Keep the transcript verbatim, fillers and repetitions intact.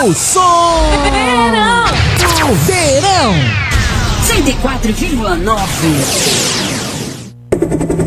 O som Verão. do verão. cento e quatro vírgula nove.